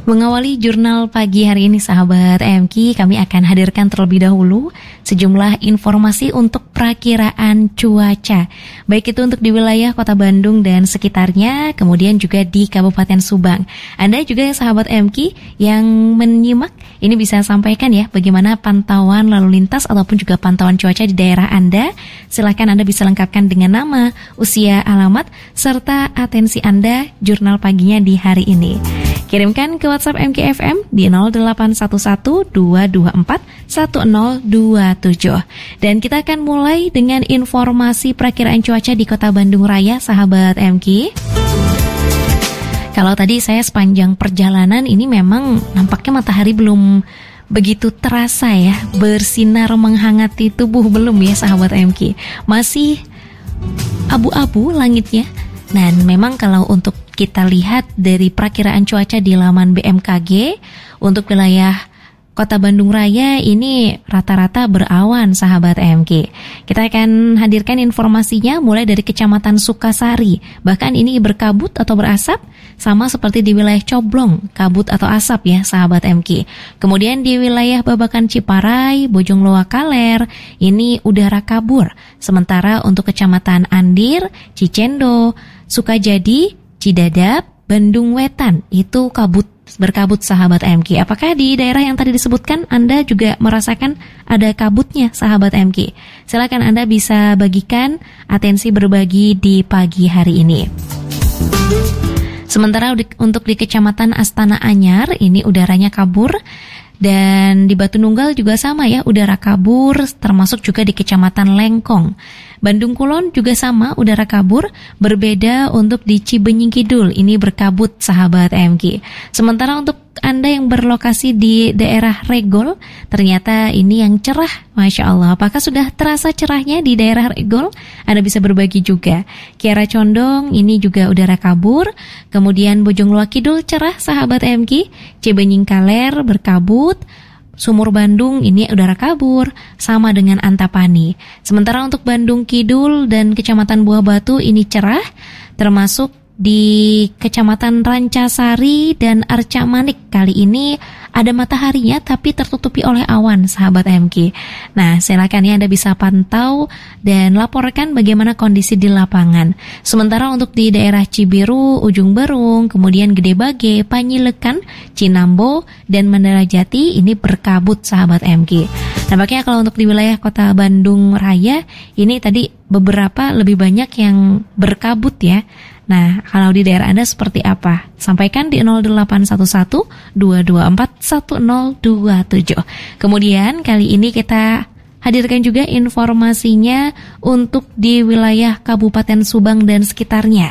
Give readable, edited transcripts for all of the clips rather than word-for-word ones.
Mengawali jurnal pagi hari ini sahabat EMQ, kami akan hadirkan terlebih dahulu sejumlah informasi untuk perakiraan cuaca. Baik itu untuk di wilayah Kota Bandung dan sekitarnya, kemudian juga di Kabupaten Subang. Anda juga sahabat EMQ yang menyimak, ini bisa sampaikan ya bagaimana pantauan lalu lintas ataupun juga pantauan cuaca di daerah Anda. Silakan Anda bisa lengkapkan dengan nama, usia, alamat, serta atensi Anda jurnal paginya di hari ini. Kirimkan ke WhatsApp MKFM di 0811-224-1027. Dan kita akan mulai dengan informasi perakiraan cuaca di Kota Bandung Raya, sahabat MK. Kalau tadi saya sepanjang perjalanan ini memang nampaknya matahari belum begitu terasa ya, bersinar menghangati tubuh belum ya sahabat MK. Masih abu-abu langitnya. Dan memang kalau untuk kita lihat dari perakiraan cuaca di laman BMKG untuk wilayah Kota Bandung Raya ini rata-rata berawan sahabat EMQ. Kita akan hadirkan informasinya mulai dari Kecamatan Sukasari. Bahkan ini berkabut atau berasap sama seperti di wilayah Coblong, kabut atau asap ya sahabat EMQ. Kemudian di wilayah Babakan Ciparai, Bojongloa Kaler, ini udara kabur. Sementara untuk Kecamatan Andir, Cicendo, Sukajadi, Cidadap, Bandung Wetan itu berkabut sahabat EMQ. Apakah di daerah yang tadi disebutkan Anda juga merasakan ada kabutnya sahabat EMQ? Silakan Anda bisa bagikan atensi berbagi di pagi hari ini. Sementara untuk di Kecamatan Astana Anyar ini udaranya kabur. Dan di Batu Nunggal juga sama ya, udara kabur, termasuk juga di Kecamatan Lengkong. Bandung Kulon juga sama, udara kabur, berbeda untuk di Cibenying Kidul, ini berkabut sahabat EMQ. Sementara untuk Anda yang berlokasi di daerah Regol, ternyata ini yang cerah, Masya Allah. Apakah sudah terasa cerahnya di daerah Regol? Anda bisa berbagi juga. Kiara Condong, ini juga udara kabur. Kemudian Bojongloa Kidul cerah sahabat EMQ. Cibenying Kaler berkabut. Sumur Bandung ini udara kabur, sama dengan Antapani. Sementara untuk Bandung Kidul dan Kecamatan Buah Batu ini cerah, termasuk di Kecamatan Rancasari dan Arca Manik. Kali ini ada mataharinya tapi tertutupi oleh awan sahabat EMQ. Nah, silakan ya Anda bisa pantau dan laporkan bagaimana kondisi di lapangan. Sementara untuk di daerah Cibiru, Ujung Berung, kemudian Gede Bage, Panyilekan, Cinambo, dan Mandala Jati ini berkabut sahabat EMQ. Nampaknya kalau untuk di wilayah Kota Bandung Raya ini tadi beberapa lebih banyak yang berkabut ya. Nah, kalau di daerah Anda seperti apa? Sampaikan di 0811-224-1027. Kemudian kali ini kita hadirkan juga informasinya untuk di wilayah Kabupaten Subang dan sekitarnya.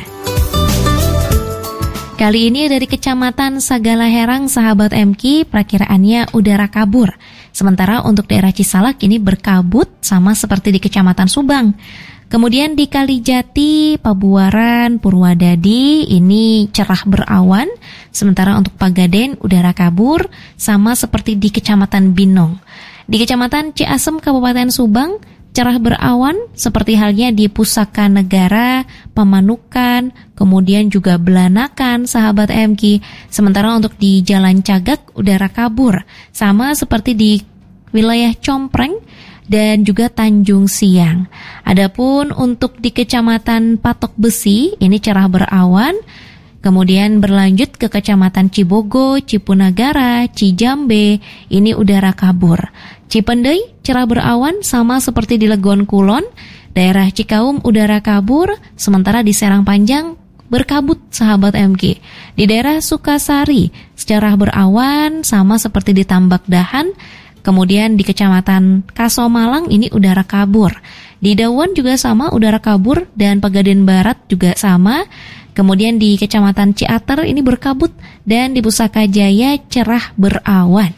Kali ini dari Kecamatan Sagala Herang, sahabat EMQ, perakiraannya udara kabur. Sementara untuk daerah Cisalak ini berkabut sama seperti di Kecamatan Subang. Kemudian di Kalijati, Pabuaran, Purwadadi ini cerah berawan. Sementara untuk Pagaden udara kabur sama seperti di Kecamatan Binong. Di Kecamatan Ciasem, Kabupaten Subang cerah berawan seperti halnya di Pusaka Negara, Pamanukan, kemudian juga Belanakan sahabat EMQ. Sementara untuk di Jalan Cagak udara kabur sama seperti di wilayah Compreng dan juga Tanjung Siang. Adapun untuk di Kecamatan Patok Besi ini cerah berawan, kemudian berlanjut ke Kecamatan Cibogo, Cipunagara, Cijambe, ini udara kabur. Cipendei cerah berawan sama seperti di Legon Kulon, daerah Cikaum udara kabur, sementara di Serang Panjang berkabut sahabat EMQ. Di daerah Sukasari cerah berawan sama seperti di Tambak Dahan. Kemudian di Kecamatan Kasomalang ini udara kabur. Di Dawan juga sama udara kabur dan Pegadaian Barat juga sama. Kemudian di Kecamatan Ciater ini berkabut dan di Pusaka Jaya cerah berawan.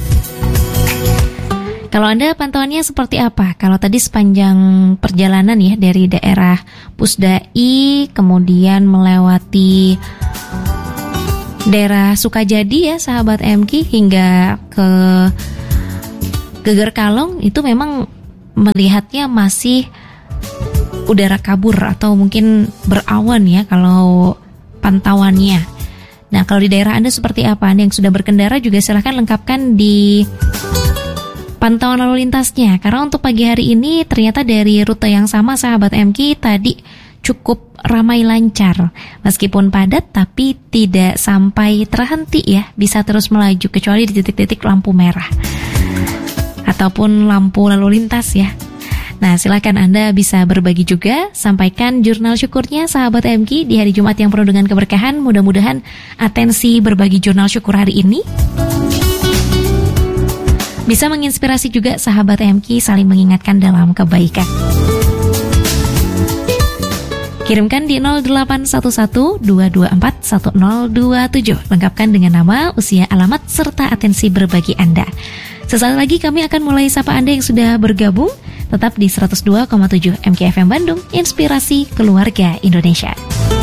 Kalau Anda pantauannya seperti apa? Kalau tadi sepanjang perjalanan ya dari daerah Pusdai kemudian melewati daerah Sukajadi ya sahabat EMQ hingga ke Geger Kalong itu memang melihatnya masih udara kabur atau mungkin berawan ya kalau pantauannya. Nah, kalau di daerah Anda seperti apa? Anda yang sudah berkendara juga silahkan lengkapkan di pantauan lalu lintasnya. Karena untuk pagi hari ini ternyata dari rute yang sama sahabat MK tadi cukup ramai lancar. Meskipun padat tapi tidak sampai terhenti ya, bisa terus melaju kecuali di titik-titik lampu merah ataupun lampu lalu lintas ya. Nah, silakan Anda bisa berbagi juga, sampaikan jurnal syukurnya sahabat MK di hari Jumat yang penuh dengan keberkahan. Mudah-mudahan atensi berbagi jurnal syukur hari ini bisa menginspirasi juga sahabat MK saling mengingatkan dalam kebaikan. Kirimkan di 0811-224-1027. Lengkapkan dengan nama, usia, alamat, serta atensi berbagi Anda. Sesaat lagi kami akan mulai sapa Anda yang sudah bergabung. Tetap di 102,7 MKFM Bandung, Inspirasi Keluarga Indonesia.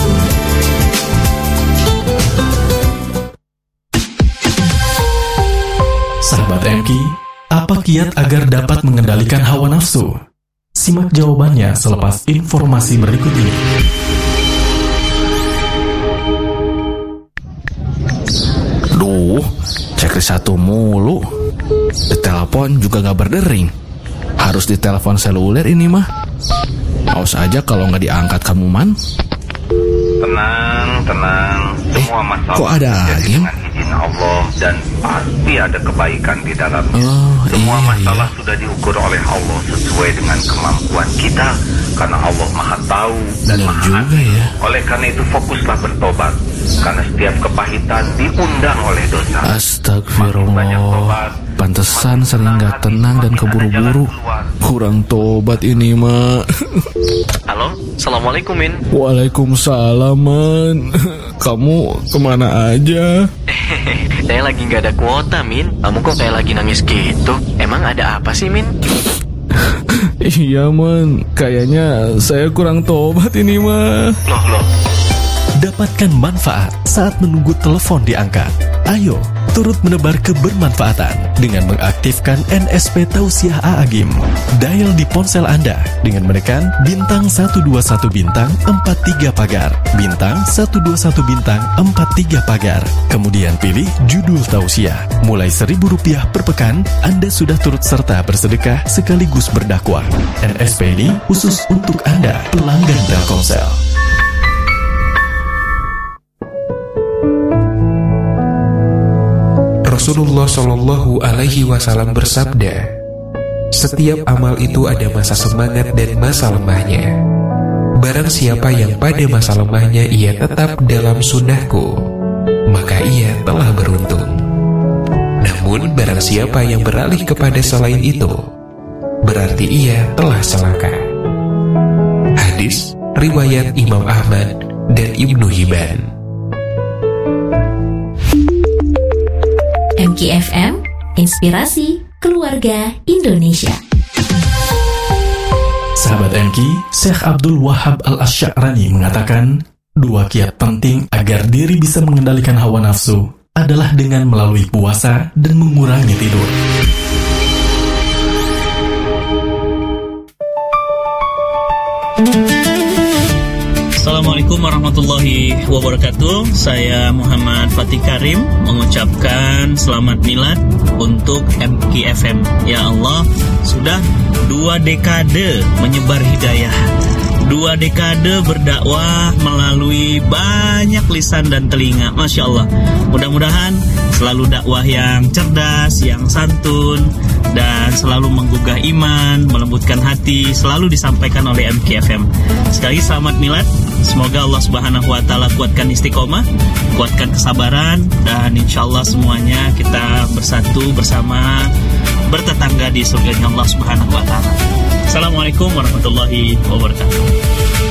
Sahabat MK, apa kiat agar dapat mengendalikan hawa nafsu? Simak jawabannya selepas informasi berikut ini. Duh, checklist satu mulu. Ditelepon juga gak berdering. Harus ditelepon seluler ini mah. Awas aja kalau gak diangkat kamu, Man. Tenang. Semua masalah kok ada lagi? dengan izin Allah dan pasti ada kebaikan di dalamnya. Semua masalah sudah diukur oleh Allah sesuai dengan kemampuan kita, karena Allah Maha Tahu dan Benar Maha juga Adil. ya. Oleh karena itu fokuslah bertobat, karena setiap kepahitan diundang oleh dosa. Astagfirullah. Pantesan sering gak tenang dan keburu-buru. Kurang tobat ini mah. Halo, Assalamualaikum Min. Waalaikumsalam, Man. Kamu kemana aja? Saya lagi gak ada kuota Min. Kamu kok kayak lagi nangis gitu? Emang ada apa sih Min? Iya, Man. Kayaknya saya kurang tobat ini mah. Loh. Dapatkan manfaat saat menunggu telepon diangkat. Ayo, turut menebar kebermanfaatan dengan mengaktifkan NSP Tausiah A'agim. Dial di ponsel Anda dengan menekan bintang 121 bintang 43 pagar, bintang 121 bintang 43 pagar. Kemudian pilih judul tausiah. Mulai Rp1.000 per pekan, Anda sudah turut serta bersedekah sekaligus berdakwah. NSP ini khusus untuk Anda, pelanggan Telkomsel. Rasulullah Shallallahu Alaihi Wasallam bersabda, setiap amal itu ada masa semangat dan masa lemahnya. Barang siapa yang pada masa lemahnya ia tetap dalam sunnahku, maka ia telah beruntung. Namun barang siapa yang beralih kepada selain itu, berarti ia telah celaka. Hadis riwayat Imam Ahmad dan Ibnu Hibban. MKFM, Inspirasi Keluarga Indonesia. Sahabat MK, Syekh Abdul Wahab Al-Asy'arani mengatakan, 2 kiat penting agar diri bisa mengendalikan hawa nafsu adalah dengan melalui puasa dan mengurangi tidur. Assalamualaikum warahmatullahi wabarakatuh. Saya Muhammad Fatih Karim mengucapkan selamat milad untuk MKFM. Ya Allah, sudah 2 dekade menyebar hidayah, 2 dekade berdakwah melalui banyak lisan dan telinga. Masya Allah, mudah-mudahan selalu dakwah yang cerdas, yang santun, dan selalu menggugah iman, melembutkan hati, selalu disampaikan oleh MKFM. Sekali selamat milad. Semoga Allah Subhanahu wa Ta'ala kuatkan istiqomah, kuatkan kesabaran, dan insya Allah semuanya kita bersatu bersama, bertetangga di surganya Allah Subhanahu wa Ta'ala. Assalamualaikum warahmatullahi wabarakatuh.